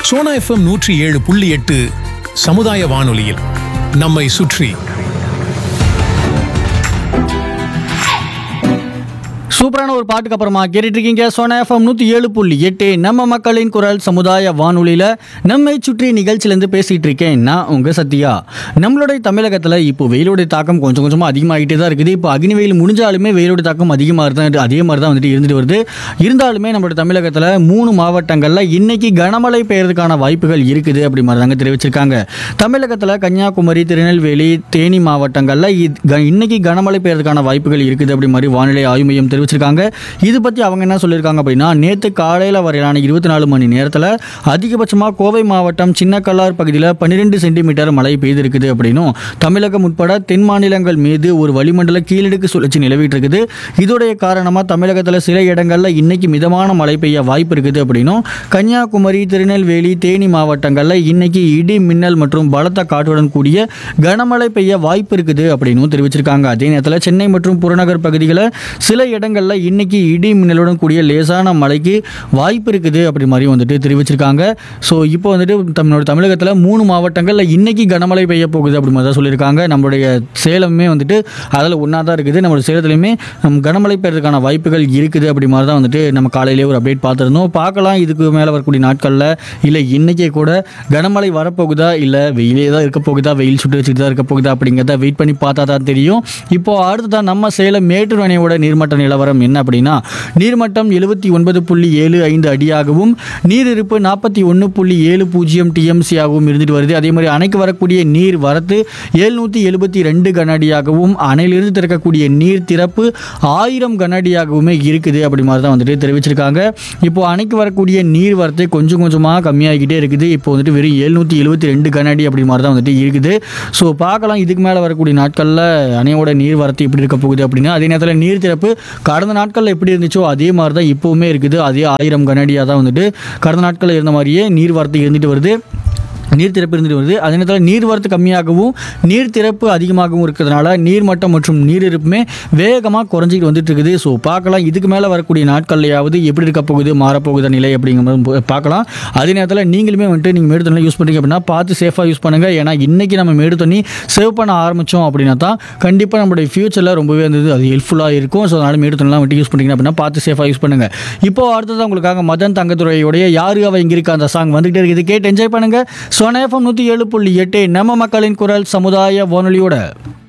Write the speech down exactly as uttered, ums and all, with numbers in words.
Sona FM நூற்றி ஏழு புள்ளி எட்டு சமுதாய வானொலியில் நம்மை சுற்றி. சூப்பரான ஒரு பாட்டுக்கு அப்புறமா கேட்டுட்டு இருக்கீங்க சோனா எஃப்எம் நூற்றி ஏழு புள்ளி எட்டு நம்ம மக்களின் குரல் சமுதாய வானொலியில் நம்மை சுற்றி நிகழ்ச்சியிலேருந்து பேசிகிட்டு இருக்கேன் நான் உங்கள் சத்யா. நம்மளுடைய தமிழகத்தில் இப்போ வெயிலுடைய தாக்கம் கொஞ்சம் கொஞ்சமாக அதிகமாகிட்டே தான் இருக்குது. இப்போ அக்னி வெயில் முடிஞ்சாலுமே வெயிலுடைய தாக்கம் அதிகமாக தான் அதே மாதிரி தான் வந்துட்டு இருந்துட்டு வருது. இருந்தாலுமே நம்மளுடைய தமிழகத்தில் மூணு மாவட்டங்களில் இன்னைக்கு கனமழை பெய்யறதுக்கான வாய்ப்புகள் இருக்குது அப்படி மாதிரி தாங்க தெரிவிச்சிருக்காங்க. தமிழகத்தில் கன்னியாகுமரி, திருநெல்வேலி, தேனி மாவட்டங்களில் இன்னைக்கு கனமழை பெய்யறதுக்கான வாய்ப்புகள் இருக்குது அப்படி மாதிரி வானிலை ஆய்வு மையம் தெரிவிச்சிருக்காங்க. இது பற்றி அவங்க என்ன சொல்லியிருக்காங்க அப்படின்னா, நேற்று காலையில் வரையிலான இருபத்தி நாலு மணி நேரத்தில் அதிகபட்சமாக கோவை மாவட்டம் சின்னக்கல்லார் பகுதியில் பன்னிரெண்டு சென்டிமீட்டர் மழை பெய்திருக்குது அப்படின்னும், தமிழகம் உட்பட தென் மாநிலங்கள் மீது ஒரு வளிமண்டல கீழடுக்கு சுழற்சி நிலவிட்டு இருக்குது. இதோடைய காரணமாக தமிழகத்தில் சில இடங்களில் இன்னைக்கு மிதமான மழை பெய்ய வாய்ப்பு இருக்குது அப்படின்னும், கன்னியாகுமரி, திருநெல்வேலி, தேனி மாவட்டங்களில் இன்னைக்கு இடி மின்னல் மற்றும் பலத்த காற்றுடன் கூடிய கனமழை பெய்ய வாய்ப்பு இருக்குது அப்படின்னு தெரிவிச்சிருக்காங்க. அதே நேரத்தில் சென்னை மற்றும் புறநகர் பகுதிகளில் சில இடங்களில் இன்னைக்கு இடி மின்னலுடன் கூடிய லேசான மழைக்கு வாய்ப்பு இருக்குது அப்படி மாதிரி வந்துட்டு தெரிவிச்சிருக்காங்க. ஸோ இப்போ வந்துட்டு நம்மளோட தமிழகத்தில் மூணு மாவட்டங்களில் இன்னைக்கு கனமழை பெய்ய போகுது அப்படி மாதிரி தான் சொல்லியிருக்காங்க. நம்மளுடைய சேலமே வந்துட்டு அதில் ஒன்றா தான் இருக்குது. நம்மளோட சேலத்துலையுமே கனமழை பெய்யறதுக்கான வாய்ப்புகள் இருக்குது அப்படி மாதிரி தான் வந்துட்டு நம்ம காலையிலேயே ஒரு அப்டேட் பார்த்துருந்தோம். பார்க்கலாம் இதுக்கு மேலே வரக்கூடிய நாட்களில் இல்லை இன்றைக்கே கூட கனமழை வரப்போகுதா இல்லை வெயிலே தான் இருக்க போகுதா, வெயில் சுட்டு வச்சுட்டு தான் இருக்க போகுதா அப்படிங்கிறத வெயிட் பண்ணி பார்த்தா தான் தெரியும். இப்போது அடுத்ததான் நம்ம சேலம் மேட்டூர் அணையோட நீர்மட்ட நிலவரம் என்ன அப்படின்னா, நீர்மட்டம் எழுபத்தி ஒன்பது புள்ளி ஏழு ஐந்து அடியாகவும் நீரிருப்பு நாற்பத்தி ஒன்று புள்ளி ஏழு பூஜ்ஜியம் டிஎம்சி ஆகவும் இருந்துட்டு வருது. அதே மாதிரி அணைக்கு வரக்கூடிய நீர் வரத்து எழுநூற்றி எழுபத்தி ரெண்டு கனஅடியாகவும் அணையிலிருந்து திறக்கக்கூடிய நீர் திறப்பு ஆயிரம் கனஅடியாகவுமே இருக்குது அப்படி மாதிரி தான் வந்துட்டு தெரிவிச்சிருக்காங்க. இப்போ அணைக்கு வரக்கூடிய நீர் வரத்து கொஞ்சம் கொஞ்சமாக கம்மியாகிக்கிட்டே இருக்குது. இப்போ வந்துட்டு வெறும் எழுநூற்றி எழுபத்தி ரெண்டு கனஅடி அப்படி மாதிரி தான் வந்துட்டு இருக்குது. ஸோ பார்க்கலாம் இதுக்கு மேலே வரக்கூடிய நாட்களில் அணையோட நீர் வரத்து எப்படி இருக்க போகுது அப்படின்னா. அதே நேரத்தில் நீர் திறப்பு கடந்த நாட்களில் எப்படி இருந்துச்சோ அதே மாதிரி தான் இப்போவுமே இருக்குது. அதே ஆயிரம் கனஅடியாக தான் வந்துட்டு கடந்த நாட்களில் இருந்த மாதிரியே நீர் வரத்து இருந்துட்டு வருது, நீர் திறப்பு இருந்துட்டு வருது. அதே நேரத்தில் நீர் வரத்து கம்மியாகவும் நீர் திறப்பு அதிகமாகவும் இருக்கிறதுனால நீர்மட்டம் மற்றும் நீரிருப்புமே வேகமாக குறைஞ்சிட்டு வந்துட்டு இருக்குது. ஸோ பார்க்கலாம் இதுக்கு மேலே வரக்கூடிய நாட்கள்லையாவது எப்படி இருக்க போகுது, மாறப்போகுத நிலை அப்படிங்கிற பார்க்கலாம். அதே நேரத்தில் நீங்களுமே வந்துட்டு நீங்கள் மேடு தண்ணி யூஸ் பண்ணுறீங்க அப்படின்னா பார்த்து சேஃபாக யூஸ் பண்ணுங்கள். ஏன்னா இன்றைக்கி நம்ம மேடு தண்ணி சேவ் பண்ண ஆரம்பித்தோம் அப்படின்னா தான் கண்டிப்பாக நம்மளுடைய ஃபியூச்சரில் ரொம்பவே இருந்தது அது ஹெல்ப்ஃபுல்லாக இருக்கும். ஸோ அதனால் மேடு தண்ணிலாம் வந்துட்டு யூஸ் பண்ணுறீங்க அப்படின்னா பார்த்து சேஃபாக யூஸ் பண்ணுங்கள். இப்போது அடுத்ததான் உங்களுக்காக மதன் தங்கத்துறையுடைய யாரு அவ இங்கே இருக்க அந்த சாங் வந்துகிட்டே இருக்குது. கேட்டு என்ஜாய் பண்ணுங்கள். சோனா எஃப்எம் நூற்றி ஏழு புள்ளி எட்டு நம்ம மக்களின் குரல் சமுதாய வானொலியோட